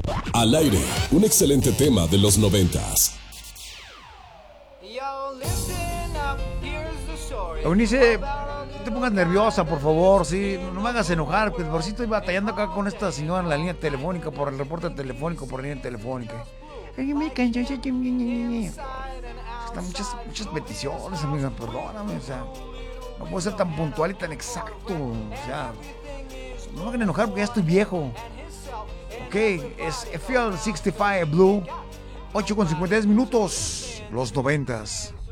Al aire, un excelente tema de los 90s. Eunice, no te pongas nerviosa, por favor, sí, no me hagas enojar, pues por si estoy batallando acá con esta señora en la línea telefónica, por el reporte telefónico, por la línea telefónica. Están muchas peticiones, amiga, perdóname, o sea, no puedo ser tan puntual y tan exacto, o sea, no me hagan enojar porque ya estoy viejo. Ok, es FL 65 Blue, 8:53 minutos, los 90s.